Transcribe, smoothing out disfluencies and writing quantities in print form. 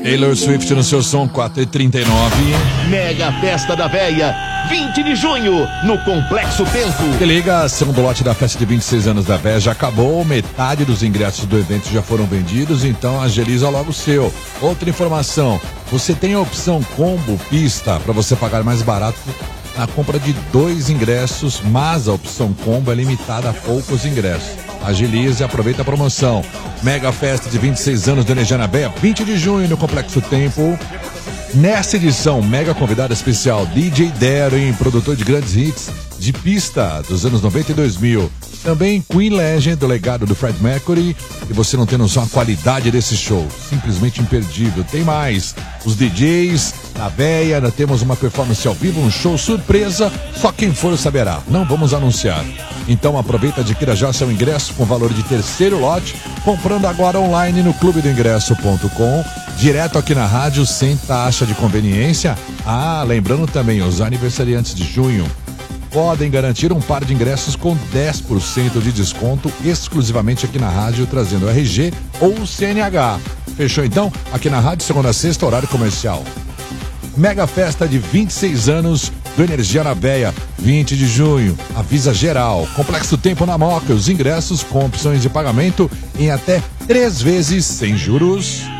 Taylor Swift no seu som, 4h39. Mega Festa da Véia, 20 de junho, no Complexo Tempo. Se liga, a segundo lote da festa de 26 anos da Véia já acabou, metade dos ingressos do evento já foram vendidos, então agiliza logo o seu. Outra informação, você tem a opção combo pista para você pagar mais barato na compra de 2 ingressos, mas a opção combo é limitada a poucos ingressos. Agilize e aproveita a promoção. Mega Festa de 26 anos do Energia na Véia, 20 de junho no Complexo Tempo. Nessa edição, mega convidado especial, DJ Darren, produtor de grandes hits de pista dos anos 90 e 2000. Também Queen Legend, do legado do Fred Mercury. E você não tem noção da qualidade desse show. Simplesmente imperdível. Tem mais. Os DJs, na Véia, ainda temos uma performance ao vivo, um show surpresa. Só quem for saberá. Não vamos anunciar. Então aproveita, adquira já seu ingresso com valor de terceiro lote, comprando agora online no clubedoingresso.com, direto aqui na rádio, sem taxa de conveniência. Ah, lembrando também, os aniversariantes de junho podem garantir um par de ingressos com 10% de desconto exclusivamente aqui na rádio, trazendo RG ou CNH. Fechou então? Aqui na rádio, segunda a sexta, horário comercial. Mega Festa de 26 anos do Energia na Véia, 20 de junho. Avisa geral. Complexo Tempo na Moca. Os ingressos com opções de pagamento em até 3 vezes sem juros.